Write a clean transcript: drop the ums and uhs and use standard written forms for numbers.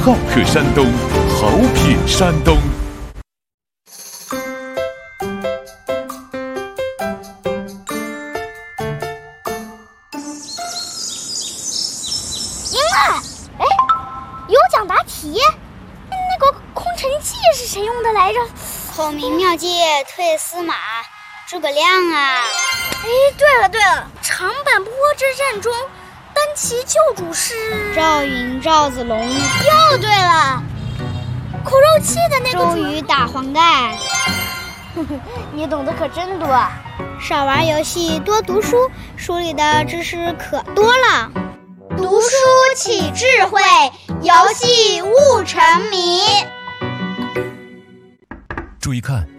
好客山东，好品山东。 赢了！哎，有奖答题。那个空城计是谁用的来着？ 孔明妙计退司马，诸葛亮啊！ 哎，对了，长坂坡之战中，单骑救主是赵云、赵子龙。 又对了，口肉计的那个周瑜打黄盖。 你懂得可真多。 少玩游戏，多读书，书里的知识可多了。 读书起智慧，游戏悟沉迷。 注意看，